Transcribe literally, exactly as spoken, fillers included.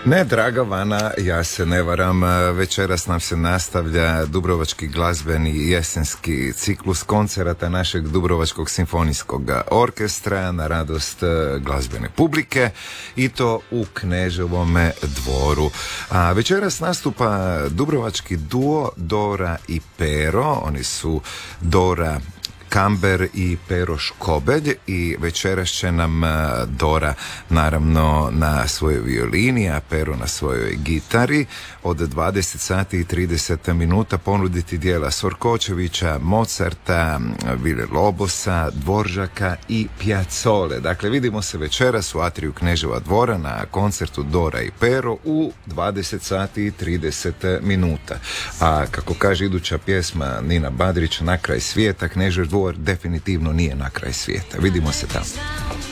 Ne, draga Vana, ja se ne varam. Večeras nam se nastavlja Dubrovački glazbeni jesenski ciklus koncerata našeg Dubrovačkog simfonijskog orkestra na radost glazbene publike i to u Kneževome dvoru. A večeras nastupa dubrovački duo Dora i Pero. Oni su Dora Kamber i Pero Škobelj i večeras će nam Dora naravno na svojoj violini, a Pero na svojoj gitari od dvadeset sati i trideset minuta ponuditi dijela Sorkočevića, Mozarta, Vile Lobosa, Dvoržaka i Piazzole. Dakle, vidimo se večeras u atriju Kneževa dvora na koncertu Dora i Pero u dvadeset sati i trideset minuta. A kako kaže iduća pjesma Nina Badrić, Na kraj svijeta, Knežev dvor definitivno nije na kraj svijeta. Vidimo se tamo.